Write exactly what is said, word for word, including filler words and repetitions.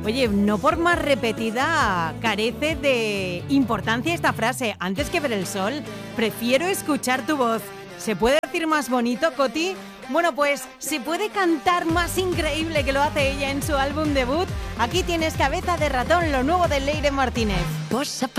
Oye, no por más repetida carece de importancia esta frase. Antes que ver el sol, prefiero escuchar tu voz. ¿Se puede decir más bonito, Coti? Bueno, pues se puede cantar más increíble que lo hace ella en su álbum debut. Aquí tienes Cabeza de Ratón, lo nuevo de Leire Martínez. Posa